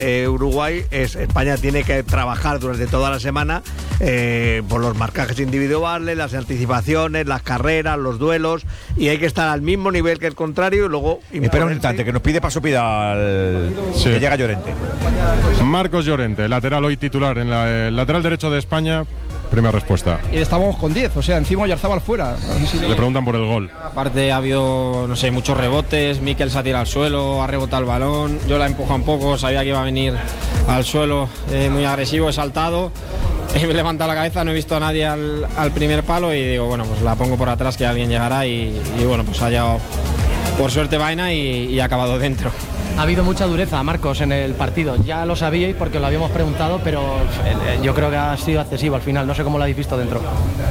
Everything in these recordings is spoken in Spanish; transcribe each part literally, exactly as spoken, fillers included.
eh, Uruguay, es, España tiene que trabajar durante toda la semana eh, por los marcajes individuales, las anticipaciones, las carreras, los duelos, y hay que estar al mismo nivel que el contrario y luego... Espera un instante, que nos pide paso Pidal, sí. Que llega Llorente. Marcos Llorente, lateral hoy titular en la, el lateral derecho de España. Primera respuesta. Y estábamos con diez, o sea, encima Oyarzabal fuera. Le preguntan por el gol. Aparte ha habido, no sé, muchos rebotes, Mikel se ha tirado al suelo, ha rebotado el balón, yo la he empujado un poco, sabía que iba a venir al suelo eh, muy agresivo, he saltado, he levantado la cabeza, no he visto a nadie al, al primer palo y digo, bueno, pues la pongo por atrás que alguien llegará y, y bueno, pues ha llegado por suerte vaina y, y ha acabado dentro. Ha habido mucha dureza, Marcos, en el partido. Ya lo sabíais porque lo habíamos preguntado, pero eh, yo creo que ha sido excesivo al final. No sé cómo lo habéis visto dentro.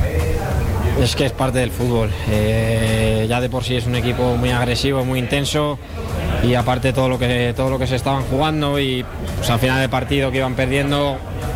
Es que es parte del fútbol. Eh, ya de por sí es un equipo muy agresivo, muy intenso y aparte todo lo que todo lo que se estaban jugando y pues, al final del partido que iban perdiendo.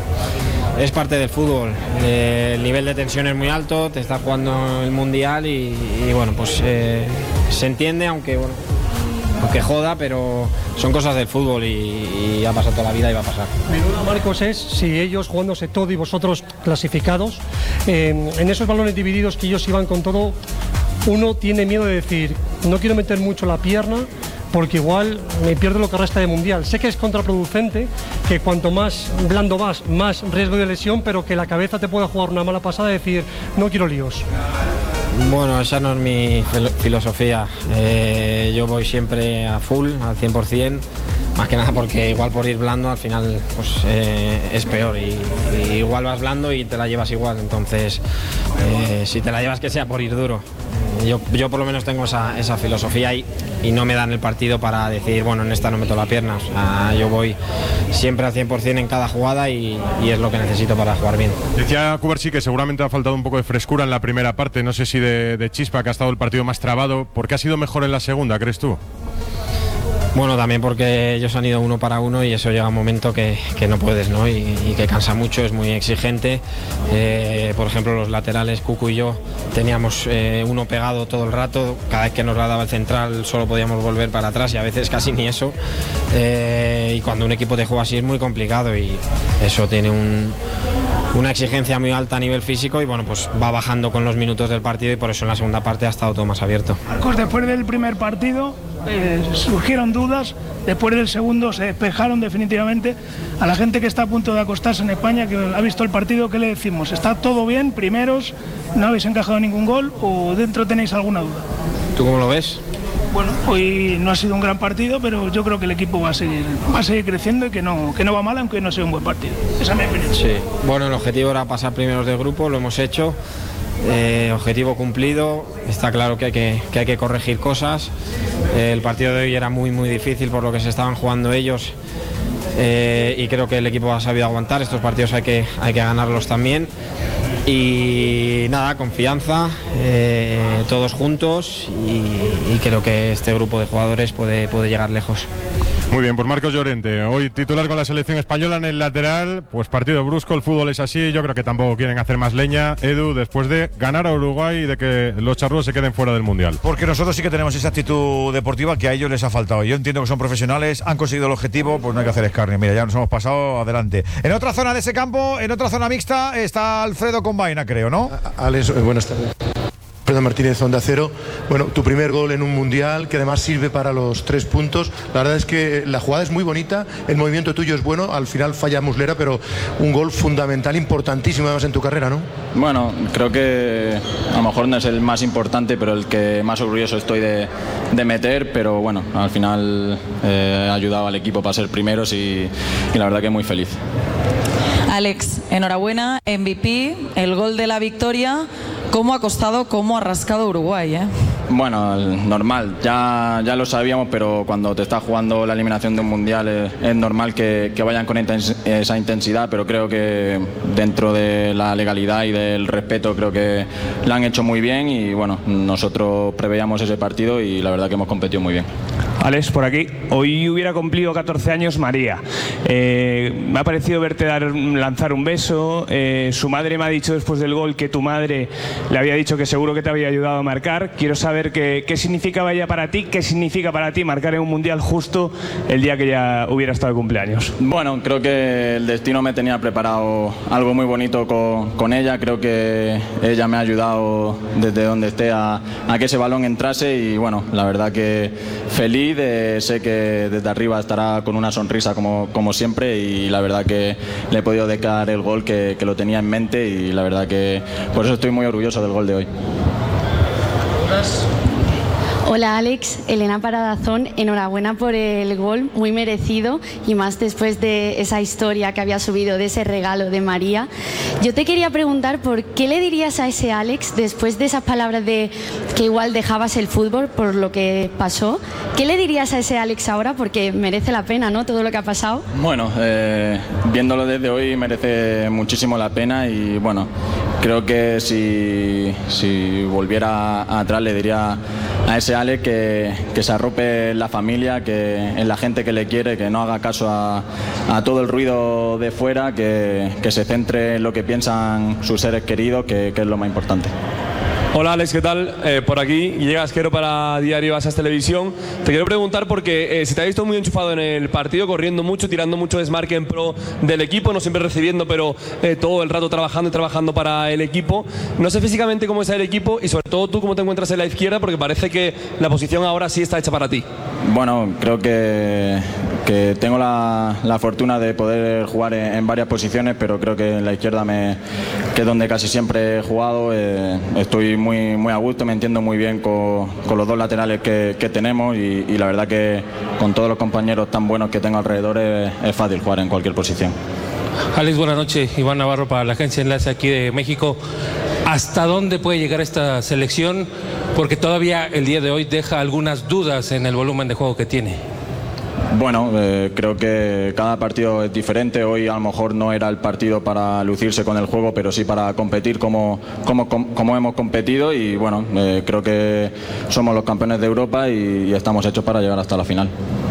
Es parte del fútbol, eh, el nivel de tensión es muy alto, te está jugando el Mundial y, y bueno, pues eh, se entiende, aunque bueno, aunque joda, pero son cosas del fútbol y, y ha pasado toda la vida y va a pasar. Mi duda, Marcos, es si ellos jugándose todo y vosotros clasificados, eh, en esos balones divididos que ellos iban con todo, uno tiene miedo de decir, no quiero meter mucho la pierna, porque igual me pierdo lo que resta de Mundial. Sé que es contraproducente, que cuanto más blando vas, más riesgo de lesión, pero que la cabeza te pueda jugar una mala pasada y decir, no quiero líos. Bueno, esa no es mi filosofía. Eh, yo voy siempre a full, al cien por cien, más que nada porque igual por ir blando al final pues, eh, es peor y, y igual vas blando y te la llevas igual. Entonces, eh, si te la llevas que sea por ir duro. Yo, yo por lo menos tengo esa, esa filosofía y, y no me dan el partido para decir, bueno, en esta no meto la pierna. O sea, yo voy siempre al cien por cien en cada jugada y, y es lo que necesito para jugar bien. Decía Cubarsí que seguramente ha faltado un poco de frescura en la primera parte, no sé si de, de chispa, que ha estado el partido más trabado. ¿Por qué ha sido mejor en la segunda, crees tú? Bueno, también porque ellos han ido uno para uno y eso llega un momento que, que no puedes, ¿no? Y, y que cansa mucho, es muy exigente. Eh, por ejemplo, los laterales, Cucu y yo, teníamos eh, uno pegado todo el rato. Cada vez que nos la daba el central solo podíamos volver para atrás y a veces casi ni eso. Eh, y cuando un equipo te juega así es muy complicado y eso tiene un... una exigencia muy alta a nivel físico y bueno, pues va bajando con los minutos del partido y por eso en la segunda parte ha estado todo más abierto. Marcos, después del primer partido eh, surgieron dudas, después del segundo se despejaron definitivamente. A la gente que está a punto de acostarse en España, que ha visto el partido, ¿qué le decimos? ¿Está todo bien? ¿Primeros? ¿No habéis encajado ningún gol? ¿O dentro tenéis alguna duda? ¿Tú cómo lo ves? Bueno, hoy no ha sido un gran partido, pero yo creo que el equipo va a seguir, va a seguir creciendo y que no, que no va mal, aunque no sea un buen partido. Esa es mi opinión. Sí, bueno, el objetivo era pasar primeros del grupo, lo hemos hecho. Eh, objetivo cumplido, está claro que hay que, que hay que corregir cosas. Eh, el partido de hoy era muy muy difícil por lo que se estaban jugando ellos eh, y creo que el equipo ha sabido aguantar. Estos partidos hay que, hay que ganarlos también. Y nada, confianza, eh, todos juntos y, y creo que este grupo de jugadores puede, puede llegar lejos. Muy bien, pues Marcos Llorente, hoy titular con la selección española en el lateral, pues partido brusco, el fútbol es así, yo creo que tampoco quieren hacer más leña, Edu, después de ganar a Uruguay y de que los charrúas se queden fuera del Mundial. Porque nosotros sí que tenemos esa actitud deportiva que a ellos les ha faltado. Yo entiendo que son profesionales, han conseguido el objetivo, pues no hay que hacer escarnio. Mira, ya nos hemos pasado adelante. En otra zona de ese campo, en otra zona mixta, está Alfredo con vaina, creo, ¿no? Alex, buenas tardes. Alfredo Martínez, Onda Cero. Bueno, tu primer gol en un mundial que además sirve para los tres puntos. La verdad es que la jugada es muy bonita, el movimiento tuyo es bueno, al final falla Muslera, pero un gol fundamental, importantísimo además en tu carrera, ¿no? Bueno, creo que a lo mejor no es el más importante, pero el que más orgulloso estoy de, de meter, pero bueno, al final eh, ha ayudado al equipo para ser primeros y, y la verdad que muy feliz. Alex, enhorabuena, M V P, el gol de la victoria. ¿Cómo ha costado, cómo ha rascado Uruguay? ¿eh? Bueno, normal, ya, ya lo sabíamos, pero cuando te estás jugando la eliminación de un mundial es, es normal que, que vayan con esa intensidad, pero creo que dentro de la legalidad y del respeto creo que lo han hecho muy bien y bueno, nosotros preveíamos ese partido y la verdad que hemos competido muy bien. Alex, por aquí. Hoy hubiera cumplido catorce años María. Eh, me ha parecido verte dar, lanzar un beso. Eh, su madre me ha dicho después del gol que tu madre le había dicho que seguro que te había ayudado a marcar. Quiero saber qué, qué significaba ella para ti, qué significa para ti marcar en un mundial justo el día que ya hubiera estado de cumpleaños. Bueno, creo que el destino me tenía preparado algo muy bonito con, con ella. Creo que ella me ha ayudado desde donde esté a, a que ese balón entrase y bueno, la verdad que feliz. De, sé que desde arriba estará con una sonrisa como, como siempre y la verdad que le he podido dedicar el gol que, que lo tenía en mente y la verdad que por eso estoy muy orgulloso del gol de hoy. Hola Alex, Elena Paradazón, enhorabuena por el gol, muy merecido y más después de esa historia que había subido de ese regalo de María. Yo te quería preguntar por qué le dirías a ese Alex después de esas palabras de que igual dejabas el fútbol por lo que pasó, ¿qué le dirías a ese Alex ahora? Porque merece la pena, ¿no? Todo lo que ha pasado. Bueno, eh, viéndolo desde hoy merece muchísimo la pena y bueno, creo que si, si volviera atrás le diría a ese Alex que, que se arrope en la familia, que en la gente que le quiere, que no haga caso a, a todo el ruido de fuera, que, que se centre en lo que piensan sus seres queridos, que, que es lo más importante. Hola Alex, ¿qué tal? Eh, por aquí, Guille Asquero para Diario Asas Televisión. Te quiero preguntar porque eh, se te ha visto muy enchufado en el partido, corriendo mucho, tirando mucho desmarque en pro del equipo, no siempre recibiendo, pero eh, todo el rato trabajando y trabajando para el equipo. No sé físicamente cómo está el equipo y sobre todo tú cómo te encuentras en la izquierda, porque parece que la posición ahora sí está hecha para ti. Bueno, creo que, que tengo la, la fortuna de poder jugar en, en varias posiciones, pero creo que en la izquierda me, que es donde casi siempre he jugado. Eh, estoy muy, muy a gusto, me entiendo muy bien con, con los dos laterales que, que tenemos y, y la verdad que con todos los compañeros tan buenos que tengo alrededor es, es fácil jugar en cualquier posición. Alex, buenas noches. Iván Navarro para la agencia Enlace aquí de México. ¿Hasta dónde puede llegar esta selección? Porque todavía el día de hoy deja algunas dudas en el volumen de juego que tiene. Bueno, eh, creo que cada partido es diferente. Hoy a lo mejor no era el partido para lucirse con el juego, pero sí para competir como, como, como hemos competido y bueno, eh, creo que somos los campeones de Europa y, y estamos hechos para llegar hasta la final.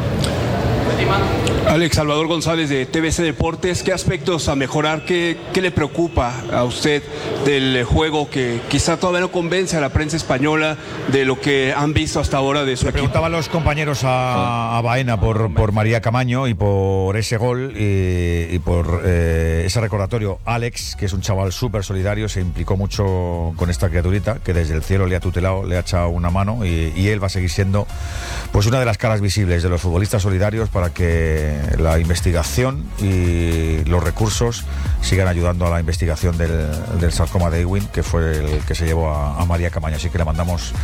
Alex, Salvador González de T V C Deportes, ¿qué aspectos a mejorar, qué, qué le preocupa a usted del juego que quizá todavía no convence a la prensa española de lo que han visto hasta ahora de su Le equipo? preguntaban los compañeros a, a Baena por, por María Camaño y por ese gol y, y por eh, ese recordatorio. Alex, que es un chaval súper solidario, se implicó mucho con esta criaturita que desde el cielo le ha tutelado, le ha echado una mano y, y él va a seguir siendo pues una de las caras visibles de los futbolistas solidarios para que la investigación y los recursos sigan ayudando a la investigación del, del sarcoma de Ewing, que fue el que se llevó a, a María Camaño. Así que le mandamos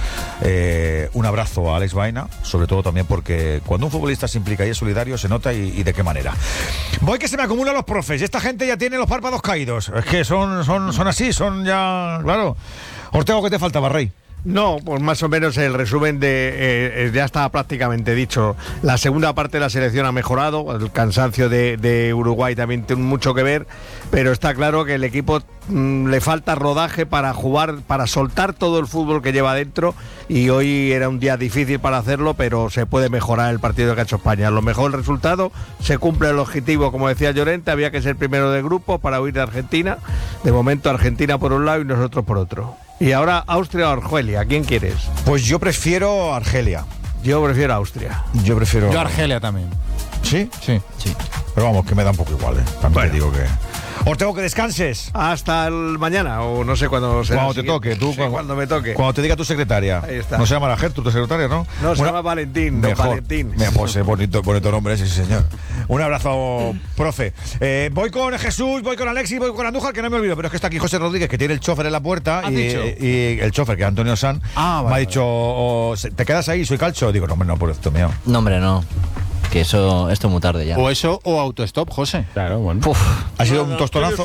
eh, un abrazo a Alex Baena, sobre todo también porque cuando un futbolista se implica y es solidario se nota y, y de qué manera. Voy que se me acumulan los profes, esta gente ya tiene los párpados caídos, es que son, son, son así, son ya, claro. Ortego, ¿qué te faltaba, Rey? No, pues más o menos el resumen de eh, ya está prácticamente dicho. La segunda parte de la selección ha mejorado, el cansancio de, de Uruguay también tiene mucho que ver, pero está claro que el equipo mmm, le falta rodaje para jugar, para soltar todo el fútbol que lleva dentro y hoy era un día difícil para hacerlo, pero se puede mejorar el partido que ha hecho España. Lo mejor el resultado, se cumple el objetivo, como decía Llorente, había que ser primero de grupo para huir de Argentina. De momento Argentina por un lado y nosotros por otro. Y ahora Austria o Argelia, ¿quién quieres? Pues yo prefiero Argelia. Yo prefiero Austria. Yo prefiero... Yo Argelia también. ¿Sí? Sí. Sí. Pero vamos, que me da un poco igual, ¿eh? También bueno. Te digo que... Ortego, que descanses. Hasta el mañana, o no sé cuándo será. Cuando te toque, tú. Sí, cuando, cuando me toque. Cuando te diga tu secretaria. Ahí está. No se llama la Gertrude, tu secretaria, ¿no? No, se Una... llama Valentín. Mejor. Valentín. Mira, pues es bonito, bonito nombre ese, sí, señor. Un abrazo, profe. Eh, voy con Jesús, voy con Alexis, voy con Andújar, que no me olvido, pero es que está aquí José Rodríguez, que tiene el chofer en la puerta. Y, y el chofer, que es Antonio San, ah, vale, me ha dicho, oh, ¿te quedas ahí? Soy calcho. Digo, no, hombre, no, por esto mío. No, hombre, no. Que eso, esto es muy tarde ya. O eso o autostop, José. Claro, bueno. Uf. Ha sido un tostonazo.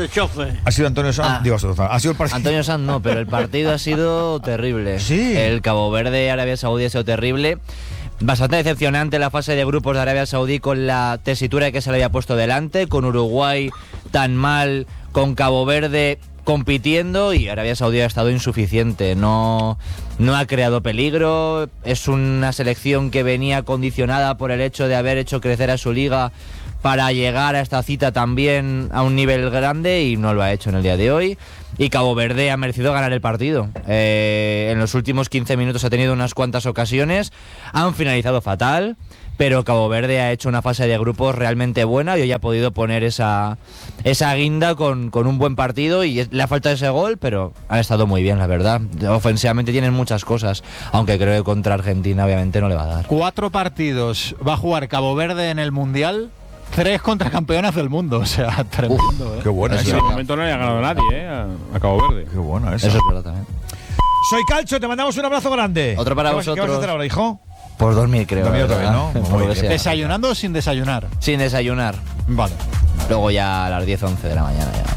Ha sido Antonio Sanz. Ah, digo, ha sido el partido. Antonio Sanz no, pero el partido ha sido terrible. Sí. El Cabo Verde, Arabia Saudí ha sido terrible. Bastante decepcionante la fase de grupos de Arabia Saudí con la tesitura que se le había puesto delante, con Uruguay tan mal, con Cabo Verde compitiendo, y Arabia Saudí ha estado insuficiente, no, no ha creado peligro, es una selección que venía condicionada por el hecho de haber hecho crecer a su liga para llegar a esta cita también a un nivel grande, y no lo ha hecho en el día de hoy. Y Cabo Verde ha merecido ganar el partido. Eh, en los últimos quince minutos ha tenido unas cuantas ocasiones, han finalizado fatal, pero Cabo Verde ha hecho una fase de grupos realmente buena y hoy ha podido poner esa, esa guinda con, con un buen partido, y le ha faltado ese gol, pero han estado muy bien, la verdad. Ofensivamente tienen muchas cosas, aunque creo que contra Argentina obviamente no le va a dar. Cuatro partidos va a jugar Cabo Verde en el Mundial, tres contra campeonas del mundo, o sea, tremendo. Uf, ¿eh? Qué buena En esa. ese momento no le ha ganado nadie, ¿eh? A, a Cabo Verde. Qué buena esa. Eso es verdad también. Soy Calcho, te mandamos un abrazo grande. Otro para ¿Qué vas- vosotros. ¿Qué vas a hacer ahora, hijo? Por dormir, creo. Dormir la otra vez, verdad. ¿no? Por Muy lo que bien. sea. ¿Desayunando o sin desayunar? Sin desayunar. Vale. Luego ya a las diez, once de la mañana ya.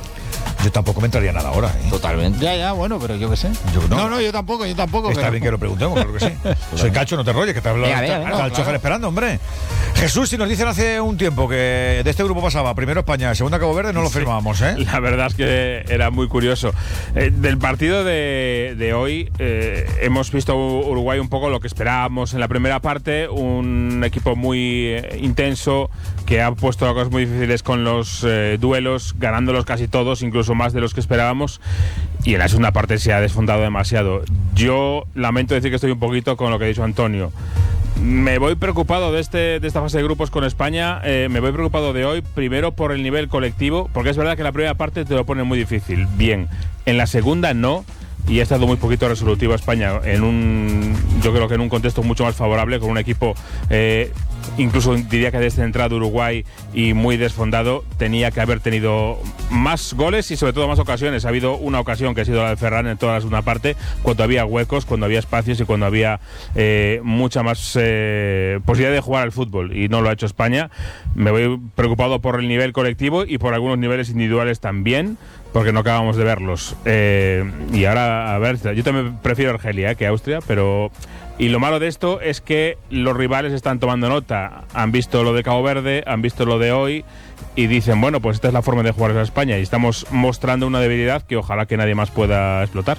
Yo tampoco me entraría nada ahora, ¿eh? Totalmente. Ya, ya, bueno, pero yo qué sé. Yo no. No, no, yo tampoco, yo tampoco. Está pero- bien que lo preguntemos, claro que sí. Soy Calcho, no te rolles, que te hablo. Venga, venga, está, venga, está el claro. chofer esperando, hombre. Jesús, si nos dicen hace un tiempo que de este grupo pasaba primero España, segunda Cabo Verde, no lo firmábamos, ¿eh? La verdad es que era muy curioso. Eh, del partido de, de hoy eh, hemos visto Uruguay un poco lo que esperábamos en la primera parte, un equipo muy eh, intenso que ha puesto las cosas muy difíciles con los eh, duelos, ganándolos casi todos, incluso más de los que esperábamos, y en la segunda parte se ha desfondado demasiado. Yo lamento decir que estoy un poquito con lo que ha dicho Antonio. Me voy preocupado de, este, de esta fase de grupos con España, eh, me voy preocupado de hoy, primero por el nivel colectivo, porque es verdad que en la primera parte te lo pone muy difícil, bien, en la segunda no, y ha estado muy poquito resolutivo España, en un, yo creo que en un contexto mucho más favorable, con un equipo eh, incluso diría que descentrado Uruguay y muy desfondado. Tenía que haber tenido más goles y sobre todo más ocasiones. Ha habido una ocasión que ha sido la de Ferran en toda la segunda parte, cuando había huecos, cuando había espacios y cuando había eh, mucha más eh, posibilidad de jugar al fútbol, y no lo ha hecho España. Me voy preocupado por el nivel colectivo y por algunos niveles individuales también, porque no acabamos de verlos. Eh, y ahora, a ver, yo también prefiero Argelia eh, que Austria, pero... Y lo malo de esto es que los rivales están tomando nota. Han visto lo de Cabo Verde, han visto lo de hoy y dicen, bueno, pues esta es la forma de jugar a España, y estamos mostrando una debilidad que ojalá que nadie más pueda explotar.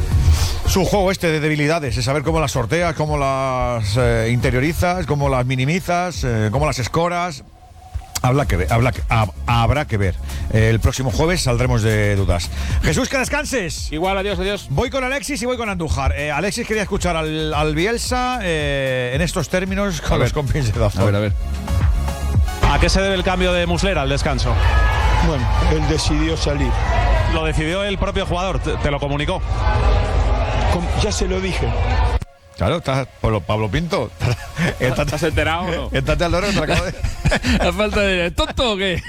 Es un juego este de debilidades, es saber cómo las sorteas, cómo las eh, interiorizas, cómo las minimizas, eh, cómo las escoras. Habla que ver, habla que, hab- habrá que ver. El próximo jueves saldremos de dudas. Jesús, que descanses. Igual, adiós, adiós. Voy con Alexis y voy con Andújar. Eh, Alexis quería escuchar al, al Bielsa eh, en estos términos con los compis de Dazón. A ver, a ver. ¿A qué se debe el cambio de Muslera al descanso? Bueno, él decidió salir. ¿Lo decidió el propio jugador? ¿Te, te lo comunicó? Com- Ya se lo dije. Claro, estás Pablo, Pablo Pinto. ¿Estás enterado o no? Estate al loro, te lo acabo de... A falta de tonto o qué?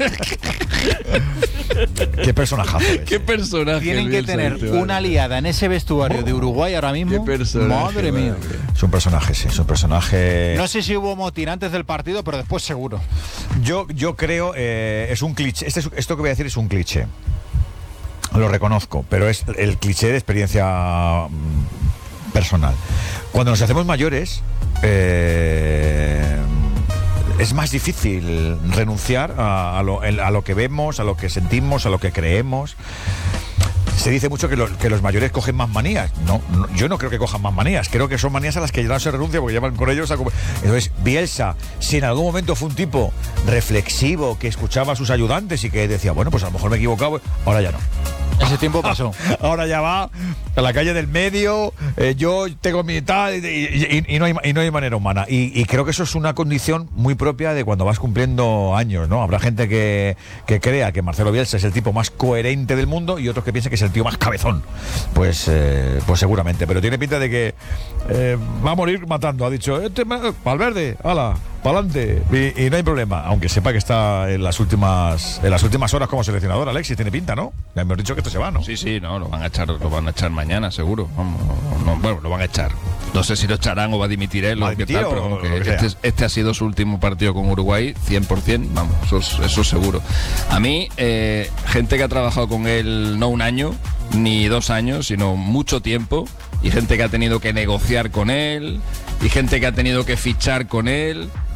Qué personajazo es. Qué personaje. Tienen que Bielsa, tener este, vale. una liada en ese vestuario de Uruguay ahora mismo. Qué personaje, Madre mía. Es un personaje, sí, es un personaje... No sé si hubo motín antes del partido, pero después seguro. Yo, yo creo, eh, es un cliché. Este es- esto que voy a decir es un cliché. Lo reconozco, pero es el cliché de experiencia mm, personal. Cuando nos hacemos mayores, eh, es más difícil renunciar a, a lo, a lo que vemos, a lo que sentimos, a lo que creemos. Se dice mucho que, lo- que los mayores cogen más manías. No, no, yo no creo que cojan más manías. Creo que son manías a las que ya no se renuncia porque llevan con ellos a... com- Entonces, Bielsa, si en algún momento fue un tipo reflexivo, que escuchaba a sus ayudantes y que decía, bueno, pues a lo mejor me he equivocado, ahora ya no. Ese tiempo pasó. Ahora ya va a la calle del medio, eh, yo tengo mi tal, y, y- y no, hay, y no hay manera humana. Y, y creo que eso es una condición muy propia de cuando vas cumpliendo años, ¿no? Habrá gente que, que crea que Marcelo Bielsa es el tipo más coherente del mundo y otros que piensan que es el tío más cabezón. Pues, eh, pues seguramente, pero tiene pinta de que eh, va a morir matando. Ha dicho, este ma- Valverde, ala, pa'lante. Y, y no hay problema, aunque sepa que está en las últimas en las últimas horas como seleccionador. Alexis, tiene pinta, ¿no? Me hemos dicho que esto se va, ¿no? Sí, sí, no, lo van a echar, lo van a echar mañana, seguro. Vamos, no, bueno, lo van a echar. No sé si lo echarán o va a dimitir él ¿Va a o qué dimitir tal, o pero vamos, lo que que sea? este, es- este ha sido su último partido con Uruguay, cien por ciento, vamos, eso, es- eso seguro. A mí, eh, gente que ha trabajado con él no un año, ni dos años, sino mucho tiempo, y gente que ha tenido que negociar con él, y gente que ha tenido que fichar con él,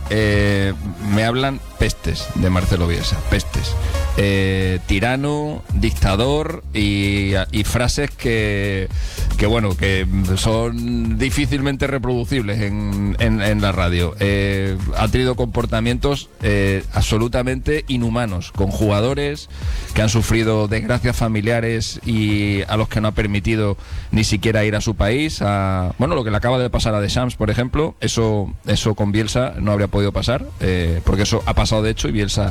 eh, me hablan pestes de Marcelo Bielsa, pestes. Eh, tirano, dictador y, y frases que, que bueno, que son difícilmente reproducibles en, en, en la radio. Eh, ha tenido comportamientos eh, absolutamente inhumanos con jugadores que han sufrido desgracias familiares y a los que no ha permitido ni siquiera ir a su país. A, bueno, lo que le acaba de pasar a Deschamps, por ejemplo, eso, eso con Bielsa no habría podido pasar, eh, porque eso ha pasado de hecho y Bielsa